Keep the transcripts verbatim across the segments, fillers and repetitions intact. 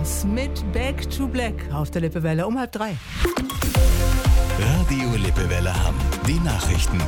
Dinos mit Back to Black auf der Lippewelle um halb drei. Radio Lippewelle Hamm. Die Nachrichten.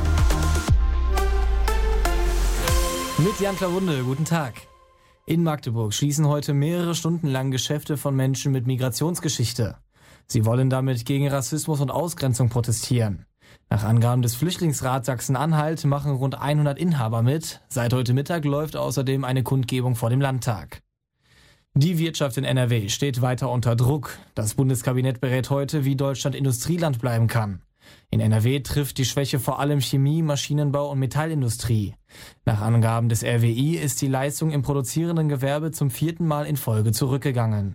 Mit Jan Klawunde, guten Tag. In Magdeburg schließen heute mehrere Stunden lang Geschäfte von Menschen mit Migrationsgeschichte. Sie wollen damit gegen Rassismus und Ausgrenzung protestieren. Nach Angaben des Flüchtlingsrats Sachsen-Anhalt machen rund hundert Inhaber mit. Seit heute Mittag läuft außerdem eine Kundgebung vor dem Landtag. Die Wirtschaft in N R W steht weiter unter Druck. Das Bundeskabinett berät heute, wie Deutschland Industrieland bleiben kann. In N R W trifft die Schwäche vor allem Chemie, Maschinenbau und Metallindustrie. Nach Angaben des R W I ist die Leistung im produzierenden Gewerbe zum vierten Mal in Folge zurückgegangen.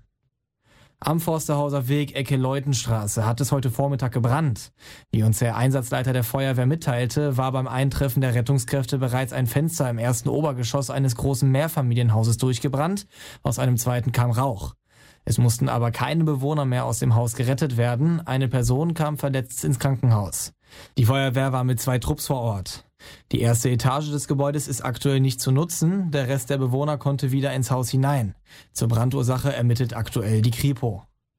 Am Forsterhauser Weg, Ecke Leutenstraße, hat es heute Vormittag gebrannt. Wie uns der Einsatzleiter der Feuerwehr mitteilte, war beim Eintreffen der Rettungskräfte bereits ein Fenster im ersten Obergeschoss eines großen Mehrfamilienhauses durchgebrannt. Aus einem zweiten kam Rauch. Es mussten aber keine Bewohner mehr aus dem Haus gerettet werden. Eine Person kam verletzt ins Krankenhaus. Die Feuerwehr war mit zwei Trupps vor Ort. Die erste Etage des Gebäudes ist aktuell nicht zu nutzen. Der Rest der Bewohner konnte wieder ins Haus hinein. Zur Brandursache ermittelt aktuell die Kripo.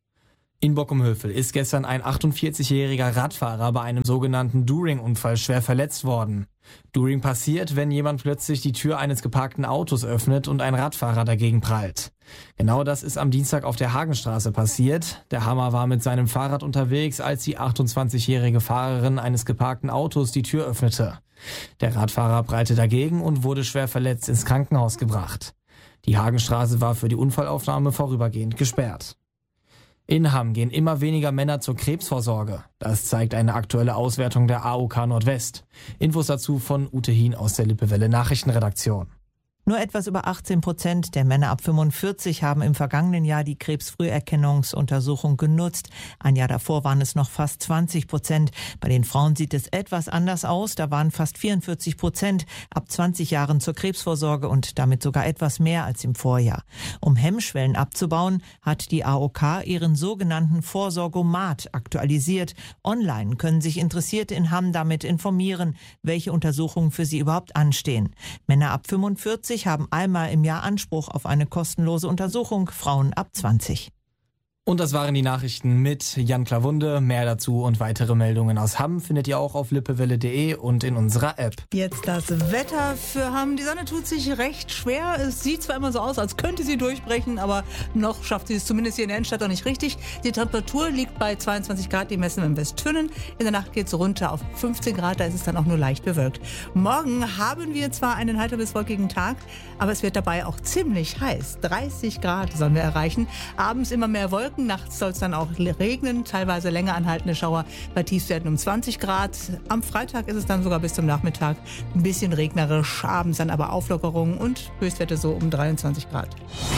In Bockumhövel ist gestern ein achtundvierzigjähriger Radfahrer bei einem sogenannten During-Unfall schwer verletzt worden. During passiert, wenn jemand plötzlich die Tür eines geparkten Autos öffnet und ein Radfahrer dagegen prallt. Genau das ist am Dienstag auf der Hagenstraße passiert. Der Hammer war mit seinem Fahrrad unterwegs, als die achtundzwanzigjährige Fahrerin eines geparkten Autos die Tür öffnete. Der Radfahrer prallte dagegen und wurde schwer verletzt ins Krankenhaus gebracht. Die Hagenstraße war für die Unfallaufnahme vorübergehend gesperrt. In Hamm gehen immer weniger Männer zur Krebsvorsorge. Das zeigt eine aktuelle Auswertung der A O K Nordwest. Infos dazu von Ute Hien aus der Lippewelle Nachrichtenredaktion. Nur etwas über achtzehn Prozent der Männer ab fünfundvierzig haben im vergangenen Jahr die Krebsfrüherkennungsuntersuchung genutzt. Ein Jahr davor waren es noch fast zwanzig Prozent. Bei den Frauen sieht es etwas anders aus. Da waren fast vierundvierzig Prozent ab zwanzig Jahren zur Krebsvorsorge und damit sogar etwas mehr als im Vorjahr. Um Hemmschwellen abzubauen, hat die A O K ihren sogenannten Vorsorgomat aktualisiert. Online können sich Interessierte in Hamm damit informieren, welche Untersuchungen für sie überhaupt anstehen. Männer ab fünfundvierzig haben einmal im Jahr Anspruch auf eine kostenlose Untersuchung, Frauen ab zwanzig. Und das waren die Nachrichten mit Jan Klawunde. Mehr dazu und weitere Meldungen aus Hamm findet ihr auch auf lippewelle punkt de und in unserer App. Jetzt das Wetter für Hamm. Die Sonne tut sich recht schwer. Es sieht zwar immer so aus, als könnte sie durchbrechen, aber noch schafft sie es zumindest hier in der Innenstadt noch nicht richtig. Die Temperatur liegt bei zweiundzwanzig Grad, die messen wir in Westtünnen. In der Nacht geht es runter auf fünfzehn Grad, da ist es dann auch nur leicht bewölkt. Morgen haben wir zwar einen heiter bis wolkigen Tag, aber es wird dabei auch ziemlich heiß. dreißig Grad sollen wir erreichen. Abends immer mehr Wolken. Nachts soll es dann auch regnen, teilweise länger anhaltende Schauer bei Tiefstwerten um zwanzig Grad. Am Freitag ist es dann sogar bis zum Nachmittag ein bisschen regnerisch, abends dann aber Auflockerung und Höchstwerte so um dreiundzwanzig Grad.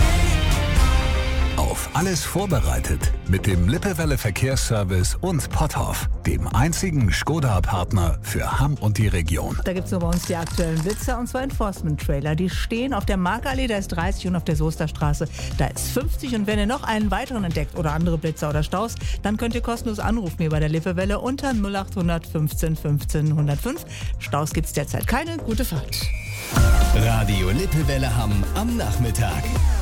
Auf alles vorbereitet mit dem Lippewelle Verkehrsservice und Potthoff, dem einzigen Skoda-Partner für Hamm und die Region. Da gibt es nur bei uns die aktuellen Blitzer und zwar Enforcement-Trailer. Die stehen auf der Markallee, da ist dreißig und auf der Soesterstraße, da ist fünfzig. Und wenn ihr noch einen weiteren entdeckt oder andere Blitzer oder Staus, dann könnt ihr kostenlos anrufen hier bei der Lippewelle unter null acht fünfzehn fünfzehn hundertfünf. Staus gibt es derzeit keine. Gute Fahrt. Radio Lippewelle Hamm am Nachmittag.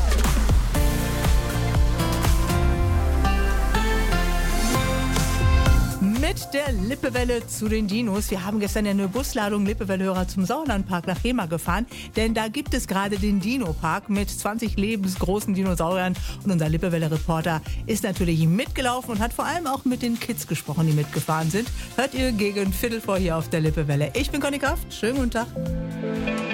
Mit der Lippewelle zu den Dinos. Wir haben gestern eine Busladung Lippewelle-Hörer zum Sauerlandpark nach Rema gefahren, denn da gibt es gerade den Dino-Park mit zwanzig lebensgroßen Dinosauriern und unser Lippewelle-Reporter ist natürlich mitgelaufen und hat vor allem auch mit den Kids gesprochen, die mitgefahren sind. Hört ihr gegen Viertel vor hier auf der Lippewelle. Ich bin Conny Kraft, schönen guten Tag.